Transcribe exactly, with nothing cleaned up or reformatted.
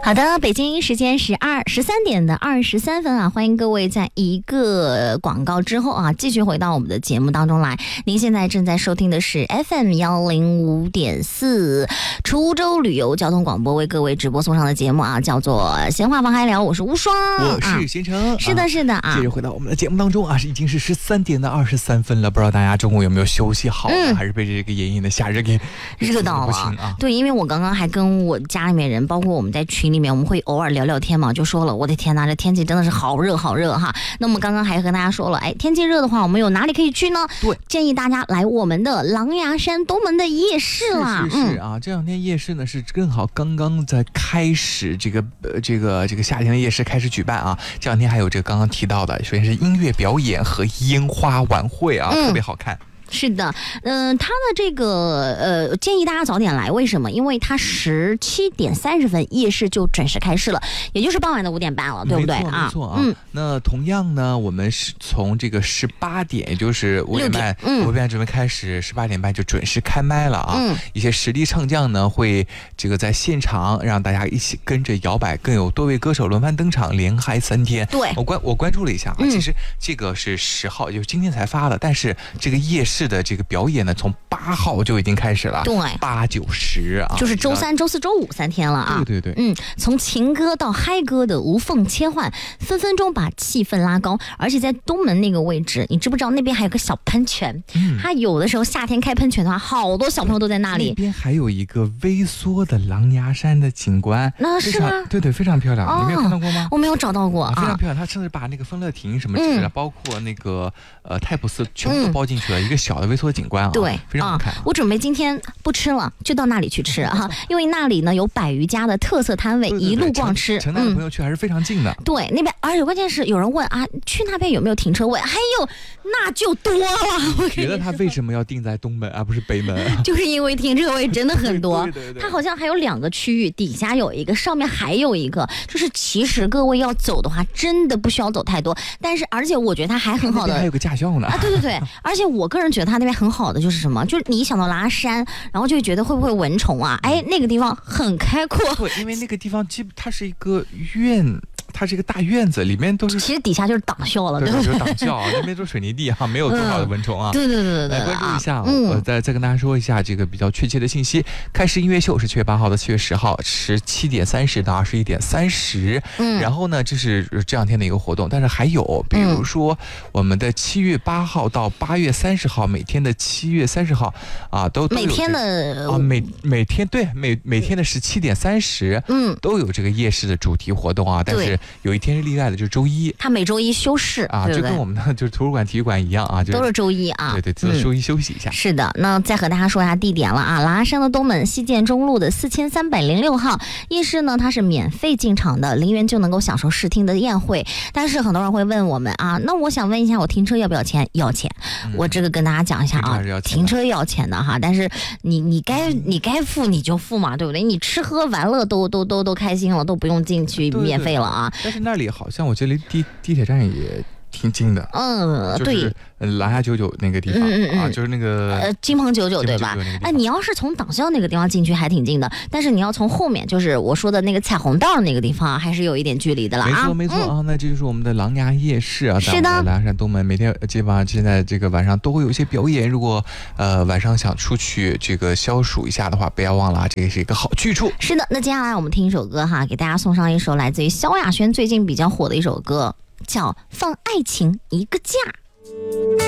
好的，北京时间是二十三点的二十三分啊，欢迎各位在一个广告之后啊，继续回到我们的节目当中来。您现在正在收听的是 F M 幺零五点四滁州旅游交通广播为各位直播送上的节目啊，叫做闲话放开聊，我是无双， 我是贤成、 啊，是的，是的啊。 接着回到我们的节目当中啊，已经是十三点的二十三分了，不知道大家中午有没有休息好、嗯、还是被这个炎炎的夏日给热到了啊？ 对，因为我刚刚还跟我家里面人，包括我们在群里面，我们会偶尔聊聊天嘛，就说了，我的天哪，这天气真的是好热好热哈。那么刚刚还和大家说了，哎，天气热的话，我们有哪里可以去呢？ 对， 建议大家来我们的狼牙山东门的夜市啦。 是是是、嗯、啊，这两天夜市呢是正好刚刚在开始，这个呃这个这个夏天的夜市开始举办啊。这两天还有这个刚刚提到的，首先是音乐表演和烟花晚会啊，嗯、特别好看。 是的，嗯、呃，他的这个呃，建议大家早点来，为什么？因为他十七点三十分夜市就准时开市了，也就是傍晚的五点半了，对不对啊？ 没错啊。嗯，那同样呢，我们是从这个十八点，也就是五点半，五点半准备开始，十八点半就准时开麦了啊。嗯，一些实力唱将呢会这个在现场让大家一起跟着摇摆，更有多位歌手轮番登场，连嗨三天。 对， 我关我关注了一下啊，嗯、其实这个是十号，就是今天才发的，但是这个夜市的这个表演呢，从八号就已经开始了， 对， 八九十啊， 就是周三、周四周五三天了啊。 对对对， 嗯，从情歌到嗨歌的无缝切换，分分钟把气氛拉高。而且在东门那个位置，你知不知道那边还有个小喷泉？嗯，它有的时候夏天开喷泉的话，好多小朋友都在那里。 那边还有一个微缩的狼牙山的景观， 那是吗？ 对对，非常漂亮。哦、你没有看到过吗？ 我没有找到过，啊、 非常漂亮。它甚至把那个丰乐亭什么之类的，嗯、包括那个呃太普寺全部都包进去了，嗯、一个小的微缩景观啊。 对， 非常好看、啊啊。我准备今天不吃了，就到那里去吃啊，因为那里呢有百余家的特色摊位，对对对，一路逛吃。 城南的朋友去还是非常近的。 嗯、对，那边而且关键是有人问啊，去那边有没有停车位？还有，那就多了。 我觉得他为什么要定在东门而不是北门？ 就是因为停车位真的很多。 对对对对， 它好像还有两个区域，底下有一个，上面还有一个。就是其实各位要走的话，真的不需要走太多。但是而且我觉得它还很好的， 还有个驾校呢。 啊，对对对，而且我个人觉得它那边很好的就是什么，就是你一想到狼牙山，然后就会觉得会不会蚊虫啊？哎，那个地方很开阔。 对，因为那个地方基本它是一个院。它是一个大院子，里面都是， 其实底下就是党校了，对不对？ 就是党校，那边都是水泥地哈，没有多少的蚊虫啊。 嗯、对对对对对， 来关注一下，嗯、我再再跟大家说一下这个比较确切的信息。开市音乐秀是七月八号到七月十号，十七点三十到二十一点三十。嗯，然后呢，这是这两天的一个活动，但是还有，比如说我们的七月八号到八月三十号，每天的七月三十号啊，都, 都有、这个、 每天的啊每每天对每每天的十七点三十，嗯，都有这个夜市的主题活动啊，但是有一天是例外。就是周一， 他每周一休市啊， 对对， 就跟我们的就是图书馆、体育馆一样啊， 都是周一啊， 对对，只是周一休息一下、嗯。 是的，那再和大家说一下地点了啊，狼牙山的东门西建中路的四千三百零六号夜市呢，它是免费进场的，零元就能够享受视听的宴会。但是很多人会问我们啊，那我想问一下，我停车要不要钱？要钱，嗯、我这个跟大家讲一下啊，停车要钱的哈，但是你你该你该付你就付嘛，对不对？你吃喝玩乐都都都都开心了，都不用进去免费了啊。 对对对，但是那里好像我觉得离地地铁站也挺近的， 嗯， 就是、 对。 狼牙九九那个地方、嗯嗯、啊，就是那个呃金鹏九九对吧？哎，你要是从党校那个地方进去还挺近的，但是你要从后面，就是我说的那个彩虹道那个地方，还是有一点距离的了啊。 没错没错、嗯、啊，那这就是我们的狼牙夜市啊， 是的， 狼牙山东门每天基本上现在这个晚上都会有一些表演，如果呃晚上想出去这个消暑一下的话，不要忘了啊，这个是一个好去处。 是的，那接下来我们听一首歌哈，给大家送上一首来自于萧亚轩最近比较火的一首歌，叫《放爱情一个假》。